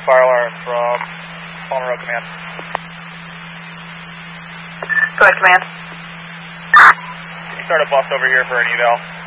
fire alarm from Palmer Road Command. Go ahead, Command. Can you start a bus over here for an eval?